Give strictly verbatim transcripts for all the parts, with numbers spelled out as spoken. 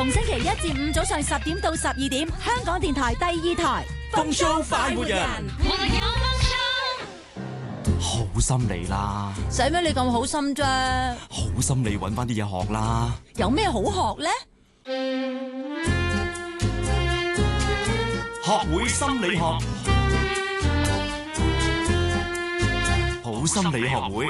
逢星期一至五早上十點到十二點，香港電台第二台風騷快活人， 我有風騷， 好心理啦， 使咩你咁好心啫？ 好心理揾翻啲嘢學啦， 有咩好學呢？ 學會心理學，好心理學會。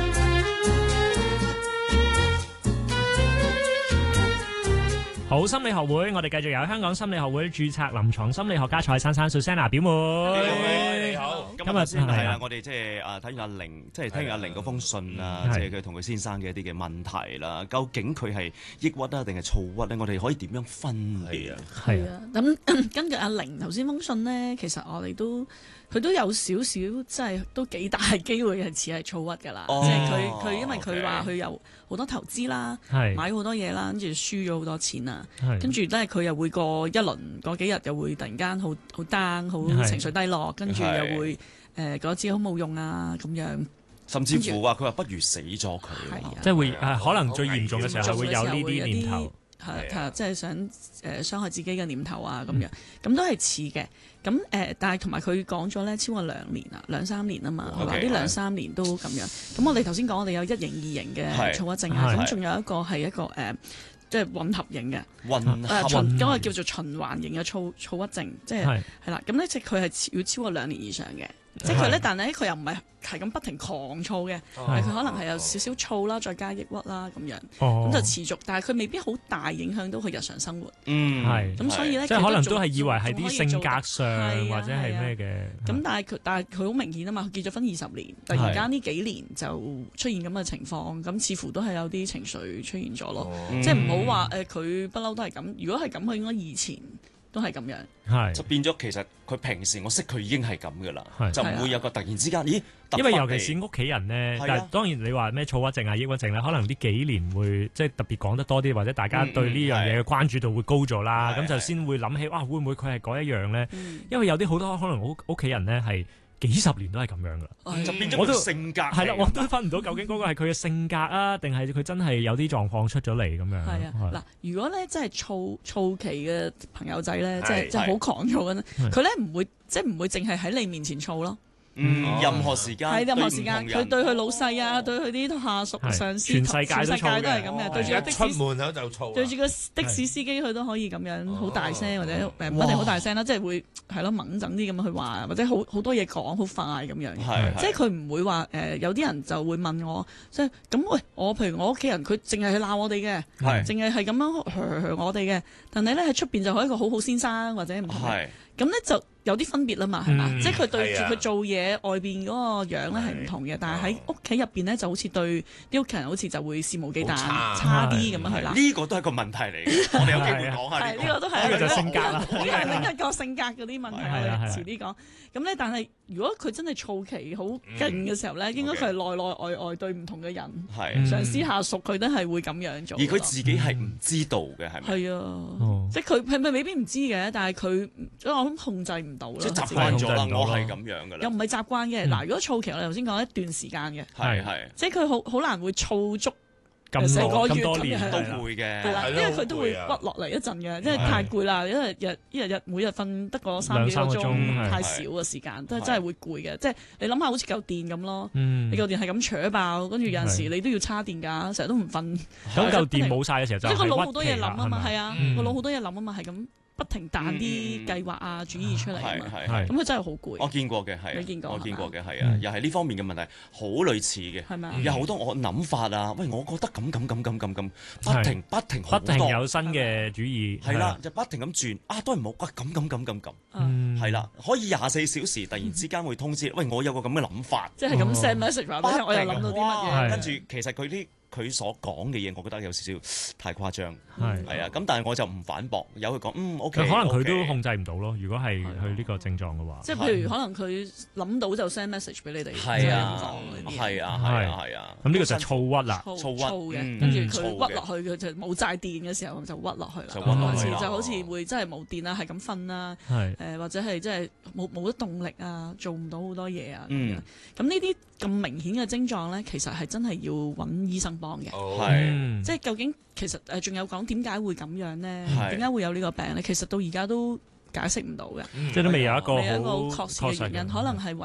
好心理學會，我哋繼續有香港心理學會註冊臨床心理學家蔡珊珊 Susanna 表妹。 你好，今日先係啦，我哋即係啊睇完阿玲，即係聽完阿玲嗰封信啦，即係佢同佢先生嘅一啲嘅問題啦。究竟佢係抑鬱啊，定係躁鬱咧？我哋可以點樣分別啊？ 係啊，咁根據阿玲頭先封信咧，其實我哋都佢都有少少，即係都幾大機會係似係躁鬱㗎啦。即係佢佢因為佢話佢有好多投資啦，買好多嘢啦，跟住輸咗好多錢啊，跟住咧佢又會過一輪嗰幾日又會突然間好好 down，好情緒低落，跟住又會誒嗰支好冇用啊咁樣。 甚至乎話佢話不如死咗佢， 即係會誒可能最嚴重嘅時候係會有呢啲念頭， 係係即係想誒傷害自己嘅念頭啊咁樣，咁都係似嘅。咁誒、呃，但係同埋佢講咗咧，超過兩年啦，兩三年啊嘛，佢話呢兩三年都咁樣。咁我哋頭先講，我哋有一型、二型嘅躁鬱症啊，咁仲有一個係一個誒、呃，即係混合型嘅混合誒循嗰個叫做循環型嘅躁躁鬱症，即係係啦。咁咧即係佢係要超過兩年以上嘅。即係佢咧，但係咧佢又唔係係咁不停狂躁嘅，係佢、哦、可能係有少少躁啦，再加抑鬱啦咁樣，咁、哦、就持續，但係佢未必好大影響到佢日常生活。 嗯，係。 咁所以咧， 即係可能都係以為係啲性格上或者係咩嘅。咁、 啊、但係佢但係佢好明顯啊嘛，佢結咗婚二十年，突然間呢幾年就出現咁嘅情況，咁似乎都係有啲情緒出現咗咯。哦、即係唔好話誒，佢不嬲都係咁。如果係咁，佢應該以前都係咁樣， 係就變咗其實佢平時我識佢已經係咁噶啦，就唔會有個突然之間，咦？ 因為尤其是屋企人咧，但係當然你話咩躁鬱症啊、抑鬱症咧，可能呢幾年會即係特別講得多啲，或者大家對呢樣嘢嘅關注度會高咗啦，咁就先會諗起哇，會唔會佢係嗰一樣咧？因為有啲好多可能屋屋企人咧係幾十年都係咁樣噶， 就變咗佢性格係啦，我都分唔到究竟嗰個係佢嘅性格啊，定係佢真係有啲狀況出咗嚟咁樣。 係啊，嗱，如果咧真係躁躁期嘅朋友仔咧，即係即係好狂躁嘅，佢咧唔會即係唔會淨係喺你面前躁咯。 嗯，任何時間係任何時間，佢對佢老細啊，對佢啲下屬、上司， 全世界都係咁嘅。對住個的士出門口就躁， 對住個的士司機，佢都可以咁樣好大聲，或者誒唔一定好大聲啦，即係會係咯猛整啲咁去話，或者好好多嘢講好快咁樣。即係佢唔會話誒，有啲人就會問我，即係咁喂，我譬如我屋企人，佢淨係鬧我哋嘅，淨係係咁樣噓噓我哋嘅，但係咧喺出邊就係一個好好先生或者唔係，咁咧就有啲分別啦嘛，係嘛？即係佢對住佢做嘢外邊嗰個樣咧係唔同嘅，但係喺屋企入邊咧就好似對啲屋企人好似就會肆無忌憚差啲咁樣係啦。 呢個都係個問題嚟嘅，我哋有機會講下呢個。 呢個都係呢個就性格啦， 呢個係另一個性格嗰啲問題，我哋遲啲講。咁咧，但係如果佢真係躁期好勁嘅時候咧，應該佢係內內外外對唔同嘅人，上司下屬佢都係會咁樣做。 而佢自己係唔知道嘅，係咪？ 係啊，即係佢係咪未必唔知嘅？但係佢我諗控制唔到啦。 即係習慣咗啦，我係咁樣嘅啦。 又唔係習慣嘅。嗱，如果躁期，我哋頭先講一段時間嘅， 係係， 即係佢好好難會躁足咁成個月咁多年咁都會嘅， 係啦，因為佢都會屈落嚟一陣嘅，因為太攰啦，因為日一日日每日瞓得個三幾個鐘，太少嘅時間，都係真係會攰嘅。即係你諗下，好似嚿電咁咯，你嚿電係咁扯爆，跟住有陣時你都要叉電㗎，成日都唔瞓。 咁嚿電冇晒嘅時候就係個腦好多嘢諗啊嘛，係啊，個腦好多嘢諗啊嘛，係咁。不停彈啲計劃啊主意出嚟啊嘛，咁佢真係好攰。 我見過嘅係， 你見過？ 我見過嘅係啊，又係呢方面嘅問題，好類似嘅。 係咪？ 有好多我諗法啊，喂，我覺得咁咁咁咁咁咁，不停不停好多， 不停有新嘅主意。 係啦，就不停咁轉啊，都係冇啊，咁咁咁咁咁，係啦，可以廿四小時突然之間會通知，喂，我有個咁嘅諗法， 即係咁 send message 話俾你，我又諗到啲乜嘢， 跟住其實佢啲。佢所講嘅嘢，我覺得有少少太誇張，係係啊，咁但係我就唔反駁，由佢講，嗯 OK。 可能佢都控制唔到咯，如果係佢呢個症狀嘅話。 即係譬如可能佢諗到就 send message 俾你哋， 係啊，係啊，係啊，係啊。 咁呢個就係躁鬱啦， 躁鬱嘅，跟住佢屈落去，佢就冇晒電嘅時候就屈落去啦， 就屈落去就好似會真係冇電啦，係咁瞓啦，誒或者係真係冇冇得動力啊，做唔到好多嘢啊咁樣。咁呢啲咁明顯嘅症狀咧，其實係真係要揾醫生。 幫嘅。 係， 即係究竟其實誒仲有講點解會咁樣呢？ 係點解會有呢個病呢？其實到而家都解釋唔到嘅， 即係都未有一個未有一個好確實嘅原因，可能係